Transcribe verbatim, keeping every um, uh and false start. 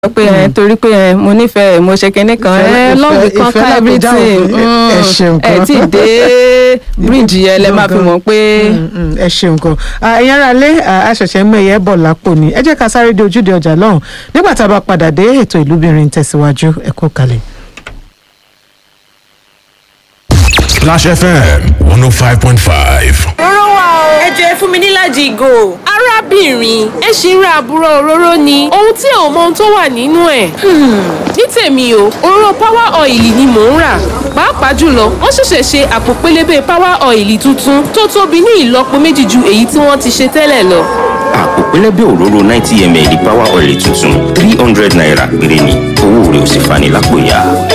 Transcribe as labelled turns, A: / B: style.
A: pé ẹ torí pé ẹ mo nífẹ̀ẹ́ mo ṣe kinní kan ẹ lọ́ọ̀bì kan ká everything
B: ẹ ṣeun kan
A: ẹ tí ì dé bíríìjì yẹn lẹ máa fi mọ̀ pé.
B: ẹ ṣeun kan ẹ̀yin ará lé àṣẹ̀ṣẹ̀ mẹ́yẹ bọ̀ lápò ni ẹ jẹ́ ká sáré dé ojúde ọjà lọ́hùn nígbà tá a bá padà dé ètò ìlúbìnrin tẹ̀síwájú ẹ kú kalẹ̀.
C: Splash F M one oh five point five.
D: Òróró wa o. Ẹ jẹ́ fún mi níláàjì ìgò. Arábìnrin, ẹ ṣì ń ra àbúrò òróró ni. Ohun tí ò mọ ohun tó wà nínú ẹ̀. Ní tèmi o, òróró power oil ni mò ń rà. Pàápàá jùlọ, wọ́n ṣẹ̀ṣẹ̀ ṣe àpò pélébé power oil tuntun tó tóbi ní ìlọ́po méjì ju èyí tí wọ́n ti ṣe tẹ́lẹ̀ lọ.
E: Àpò pélébé òróró ninety milliliters power oil tuntun three hundred naira péré ni. Owó rẹ̀ ò sì fani lápò ya.